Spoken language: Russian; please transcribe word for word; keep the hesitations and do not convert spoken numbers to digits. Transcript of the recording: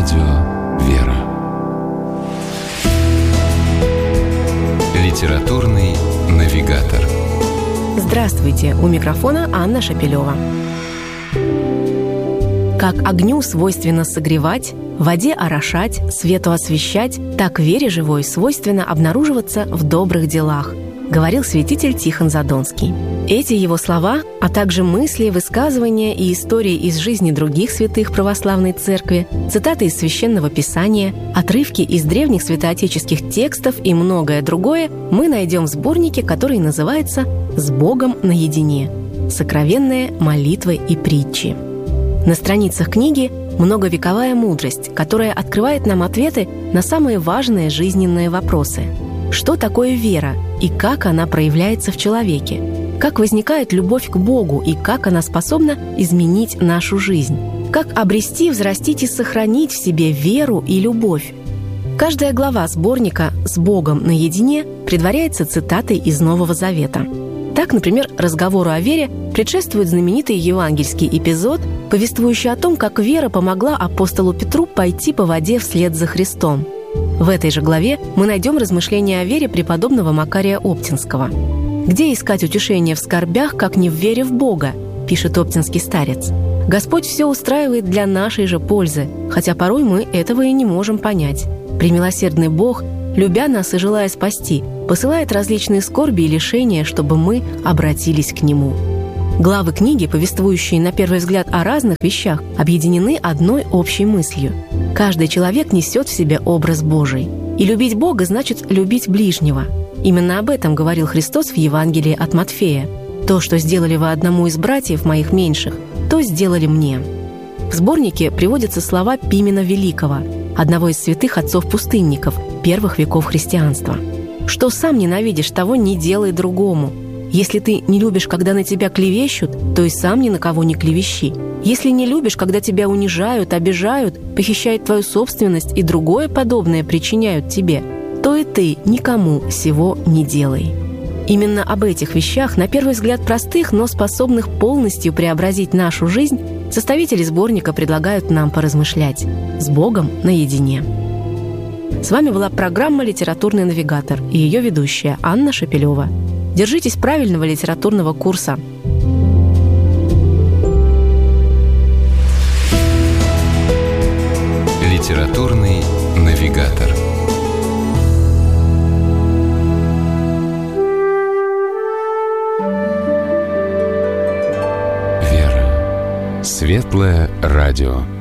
Радио «Вера». Литературный навигатор. Здравствуйте! У микрофона Анна Шапилева. Как огню свойственно согревать, воде орошать, свету освещать, так вере живой свойственно обнаруживаться в добрых делах, говорил святитель Тихон Задонский. Эти его слова, а также мысли, высказывания и истории из жизни других святых православной церкви, цитаты из Священного Писания, отрывки из древних святоотеческих текстов и многое другое мы найдем в сборнике, который называется «С Богом наедине. Сокровенные молитвы и притчи». На страницах книги многовековая мудрость, которая открывает нам ответы на самые важные жизненные вопросы. Что такое вера и как она проявляется в человеке? Как возникает любовь к Богу и как она способна изменить нашу жизнь? Как обрести, взрастить и сохранить в себе веру и любовь? Каждая глава сборника «С Богом наедине» предваряется цитатой из Нового Завета. Так, например, разговору о вере предшествует знаменитый евангельский эпизод, повествующий о том, как вера помогла апостолу Петру пойти по воде вслед за Христом. В этой же главе мы найдем размышления о вере преподобного Макария Оптинского. «Где искать утешение в скорбях, как не в вере в Бога?» – пишет оптинский старец. «Господь все устраивает для нашей же пользы, хотя порой мы этого и не можем понять. Премилосердный Бог, любя нас и желая спасти, посылает различные скорби и лишения, чтобы мы обратились к Нему». Главы книги, повествующие на первый взгляд о разных вещах, объединены одной общей мыслью. Каждый человек несет в себе образ Божий. И любить Бога значит любить ближнего. Именно об этом говорил Христос в Евангелии от Матфея. «То, что сделали вы одному из братьев моих меньших, то сделали мне». В сборнике приводятся слова Пимена Великого, одного из святых отцов-пустынников первых веков христианства. «Что сам ненавидишь, того не делай другому. Если ты не любишь, когда на тебя клевещут, то и сам ни на кого не клевещи. Если не любишь, когда тебя унижают, обижают, похищают твою собственность и другое подобное причиняют тебе, то и ты никому сего не делай». Именно об этих вещах, на первый взгляд простых, но способных полностью преобразить нашу жизнь, составители сборника предлагают нам поразмышлять. С Богом наедине. С вами была программа «Литературный навигатор» и ее ведущая Анна Шапилева. Держитесь правильного литературного курса. Литературный навигатор. Вера. Светлое радио.